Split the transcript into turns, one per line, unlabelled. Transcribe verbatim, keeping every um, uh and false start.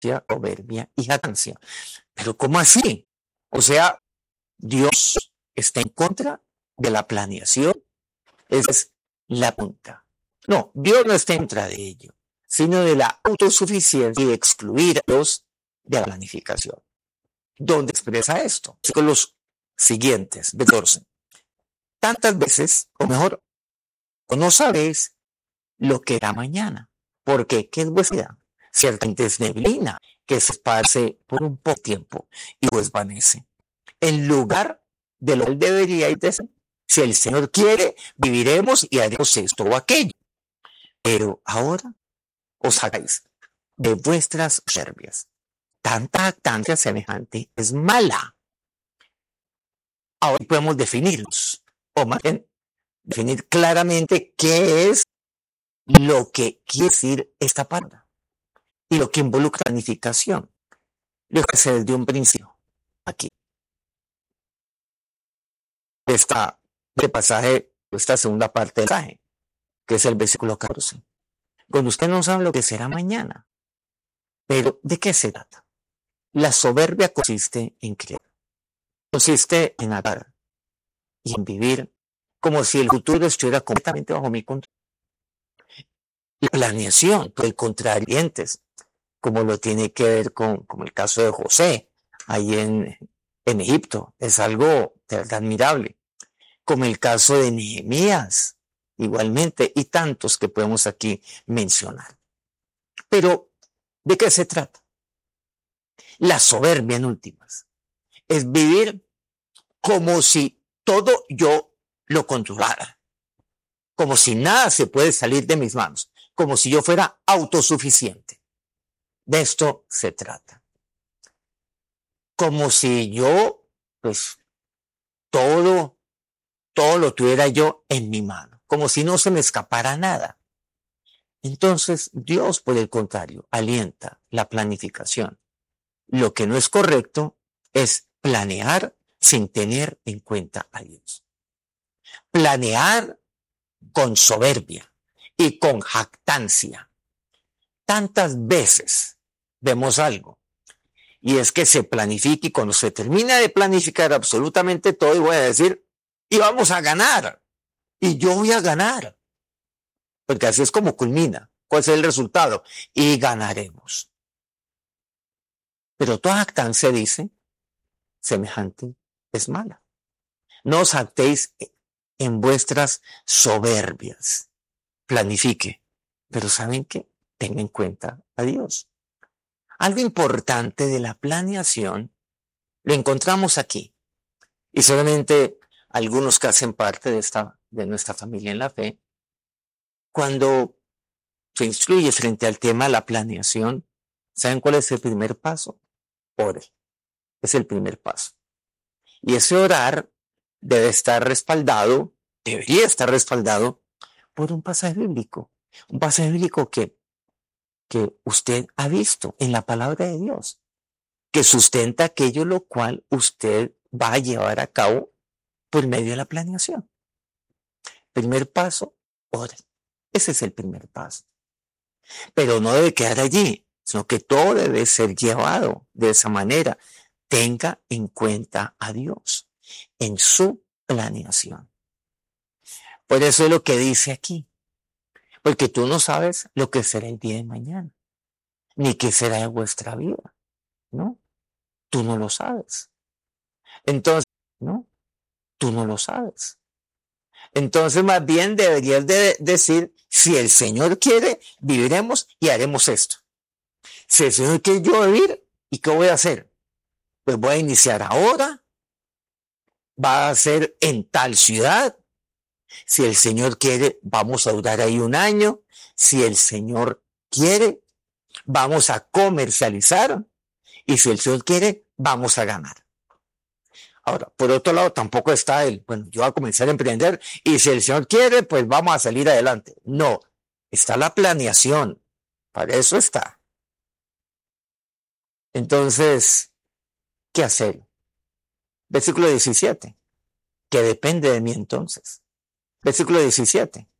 soberbia y jactancia. Pero ¿cómo así? O sea, Dios está en contra de la planeación. Esa es la punta. No, Dios no está en contra de ello, sino de la autosuficiencia y de excluir a Dios de la planificación. ¿Dónde expresa esto? Con los siguientes, catorce. Tantas veces, o mejor, o no sabéis lo que era mañana, porque ¿qué es vuestra vida? Ciertamente es neblina que se esparce por un poco tiempo y pues vanece. En lugar de lo que deberíais decir, si el Señor quiere, viviremos y haremos esto o aquello. Pero ahora os hagáis de vuestras soberbias. Tanta jactancia semejante es mala. Ahora podemos definirlos, o más bien definir claramente qué es lo que quiere decir esta palabra y lo que involucra planificación. Lo que se desde un principio aquí. Esta, este pasaje, esta segunda parte del pasaje, que es el versículo catorce. Cuando usted no sabe lo que será mañana. Pero, ¿de qué se trata? La soberbia consiste en creer. Consiste en hablar y en vivir como si el futuro estuviera completamente bajo mi control. La planeación, por el contrario, como lo tiene que ver con como el caso de José, ahí en, en Egipto, es algo de verdad admirable. Como el caso de Nehemías, igualmente, y tantos que podemos aquí mencionar. Pero, ¿de qué se trata? La soberbia en últimas es vivir como si todo yo lo controlara, como si nada se puede salir de mis manos, como si yo fuera autosuficiente. De esto se trata. Como si yo, pues, todo, todo lo tuviera yo en mi mano, como si no se me escapara nada. Entonces, Dios, por el contrario, alienta la planificación. Lo que no es correcto es planear sin tener en cuenta a Dios. Planear con soberbia y con jactancia. Tantas veces vemos algo, y es que se planifica y cuando se termina de planificar absolutamente todo, y voy a decir, y vamos a ganar, y yo voy a ganar, porque así es como culmina. ¿Cuál es el resultado? Y ganaremos. Pero toda jactancia, dice, semejante es mala. No os jactéis en vuestras soberbias. Planifique. Pero ¿saben qué? Tenga en cuenta a Dios. Algo importante de la planeación lo encontramos aquí. Y solamente algunos que hacen parte de, esta, de nuestra familia en la fe, cuando se instruye frente al tema de la planeación, ¿saben cuál es el primer paso? Ore. Es el primer paso. Y ese orar debe estar respaldado, debería estar respaldado por un pasaje bíblico. Un pasaje bíblico que, que usted ha visto en la palabra de Dios, que sustenta aquello lo cual usted va a llevar a cabo por medio de la planeación. Primer paso, ore. Ese es el primer paso. Pero no debe quedar allí, sino que todo debe ser llevado de esa manera. Tenga en cuenta a Dios en su planeación. Por eso es lo que dice aquí. Porque tú no sabes lo que será el día de mañana, ni qué será de vuestra vida, ¿no? Tú no lo sabes. Entonces, ¿no? Tú no lo sabes. Entonces, más bien deberías de decir, si el Señor quiere, viviremos y haremos esto. Si el Señor quiere yo vivir, ¿y qué voy a hacer? Pues voy a iniciar ahora, va a ser en tal ciudad. Si el Señor quiere, vamos a durar ahí un año. Si el Señor quiere, vamos a comercializar. Y si el Señor quiere, vamos a ganar. Ahora, por otro lado, tampoco está el, bueno, yo voy a comenzar a emprender y si el Señor quiere, pues vamos a salir adelante. No, está la planeación. Para eso está. Entonces, ¿qué hacer? Versículo diecisiete. Que depende de mí entonces. Versículo diecisiete.